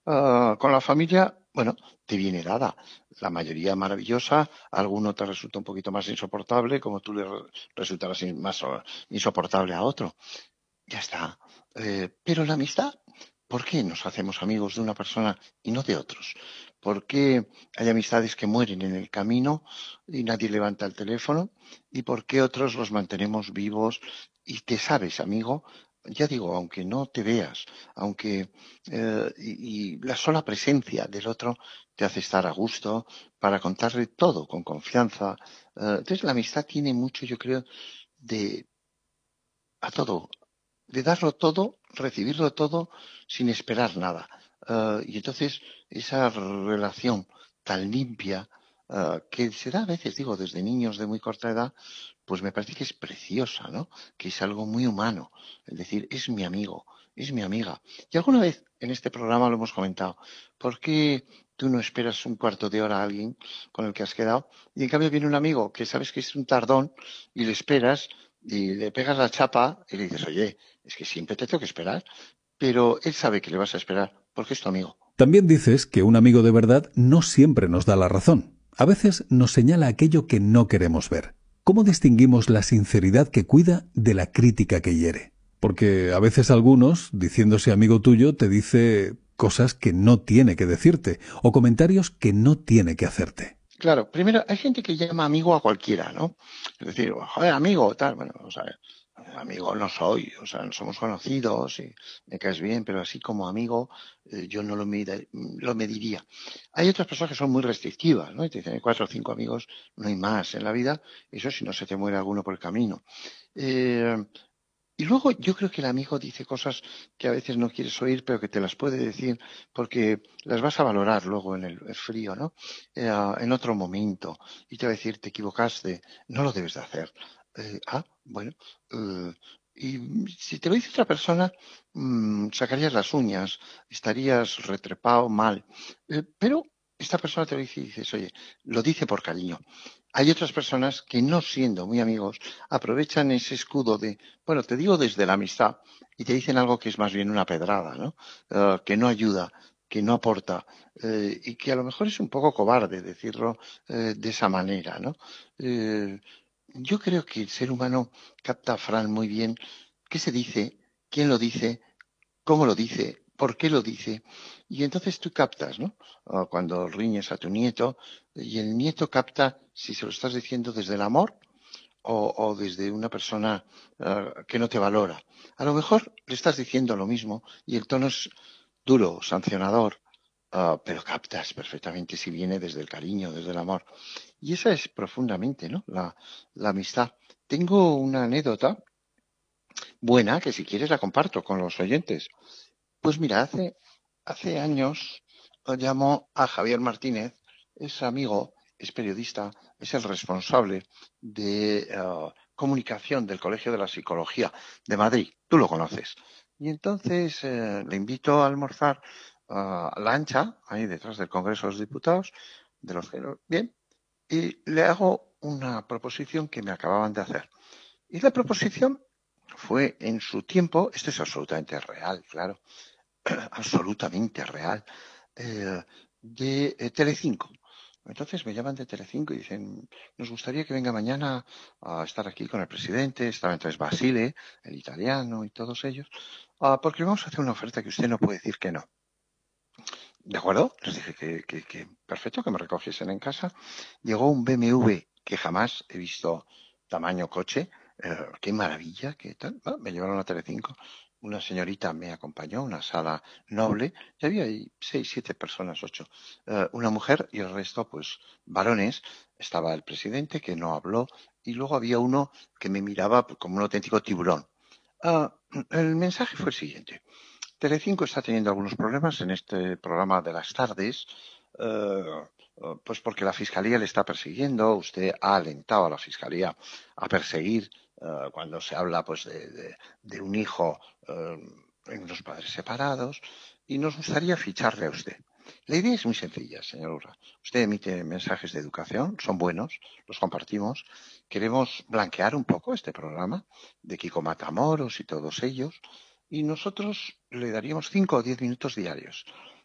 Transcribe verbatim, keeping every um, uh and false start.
Ah, con la familia, bueno, te viene dada. La mayoría maravillosa, alguno te resulta un poquito más insoportable, como tú le re- resultarás in- más oh, insoportable a otro. Ya está. Eh, pero la amistad, ¿por qué nos hacemos amigos de una persona y no de otros? ¿Por qué hay amistades que mueren en el camino y nadie levanta el teléfono? ¿Y por qué otros los mantenemos vivos y te sabes, amigo? Ya digo, aunque no te veas, aunque eh, y, y la sola presencia del otro te hace estar a gusto para contarle todo con confianza. Eh, entonces la amistad tiene mucho, yo creo, de a todo, de darlo todo, recibirlo todo sin esperar nada. Eh, y entonces esa relación tan limpia eh, que se da a veces, digo, desde niños de muy corta edad, pues me parece que es preciosa, ¿no? Que es algo muy humano. Es decir, es mi amigo, es mi amiga. Y alguna vez en este programa lo hemos comentado. ¿Por qué tú no esperas un cuarto de hora a alguien con el que has quedado y en cambio viene un amigo que sabes que es un tardón y le esperas y le pegas la chapa y le dices, oye, es que siempre te tengo que esperar, pero él sabe que le vas a esperar porque es tu amigo. También dices que un amigo de verdad no siempre nos da la razón. A veces nos señala aquello que no queremos ver. ¿Cómo distinguimos la sinceridad que cuida de la crítica que hiere? Porque a veces algunos, diciéndose amigo tuyo, te dice cosas que no tiene que decirte o comentarios que no tiene que hacerte. Claro, primero, hay gente que llama amigo a cualquiera, ¿no? Es decir, joder, amigo, tal, bueno, o sea, amigo no soy, o sea, somos conocidos y me caes bien, pero así como amigo, eh, yo no lo, mida- lo mediría. Hay otras personas que son muy restrictivas, ¿no? Y te dicen, hay cuatro o cinco amigos, no hay más en la vida, eso si no se te muere alguno por el camino. Eh, Y luego yo creo que el amigo dice cosas que a veces no quieres oír, pero que te las puede decir porque las vas a valorar luego en el, el frío, ¿no? Eh, en otro momento. Y te va a decir, te equivocaste, no lo debes de hacer. Eh, ah, bueno. eh, y si te lo dice otra persona, mm, sacarías las uñas, estarías retrepado mal. Eh, pero esta persona te lo dice y dices, oye, lo dice por cariño. Hay otras personas que no siendo muy amigos aprovechan ese escudo de bueno, te digo desde la amistad y te dicen algo que es más bien una pedrada, ¿no? Eh, que no ayuda, que no aporta eh, y que a lo mejor es un poco cobarde decirlo eh, de esa manera, ¿no? Eh, yo creo que el ser humano capta, Fran, muy bien qué se dice, quién lo dice, cómo lo dice, por qué lo dice. Y entonces tú captas, ¿no? Ah, cuando riñes a tu nieto y el nieto capta si se lo estás diciendo desde el amor o, o desde una persona eh, que no te valora. A lo mejor le estás diciendo lo mismo y el tono es duro, sancionador, ah, pero captas perfectamente si viene desde el cariño, desde el amor. Y esa es profundamente, ¿no? La, la amistad. Tengo una anécdota buena que si quieres la comparto con los oyentes. Pues mira, hace, hace años eh, llamó a Javier Martínez, es amigo, es periodista, es el responsable de eh, comunicación del Colegio de la Psicología de Madrid. Tú lo conoces. Y entonces eh, le invito a almorzar a la Ancha, ahí detrás del Congreso de los Diputados, de los que no- bien, y le hago una proposición que me acababan de hacer. Y la proposición fue en su tiempo, esto es absolutamente real, claro, absolutamente real, eh, de eh, Telecinco. Entonces me llaman de Telecinco y dicen, nos gustaría que venga mañana a estar aquí con el presidente, estaba entonces Basile, el italiano y todos ellos, ah, porque le vamos a hacer una oferta que usted no puede decir que no. ¿De acuerdo? Les dije que, que, que perfecto, que me recogiesen en casa. Llegó un B M W que jamás he visto tamaño coche. Eh, qué maravilla, qué tal. Ah, me llevaron a Telecinco. Una señorita me acompañó, una sala noble. Y había ahí seis, siete personas, ocho. Eh, una mujer y el resto, pues, varones. Estaba el presidente que no habló y luego había uno que me miraba como un auténtico tiburón. Ah, el mensaje fue el siguiente. Telecinco está teniendo algunos problemas en este programa de las tardes, eh, eh, pues porque la Fiscalía le está persiguiendo. Usted ha alentado a la Fiscalía a perseguir eh, cuando se habla pues de, de- de un hijo eh, en unos padres separados y nos gustaría ficharle a usted. La idea es muy sencilla, señor Urra. Usted emite mensajes de educación, son buenos, los compartimos. Queremos blanquear un poco este programa de Kiko Matamoros y todos ellos y nosotros le daríamos cinco o diez minutos diarios.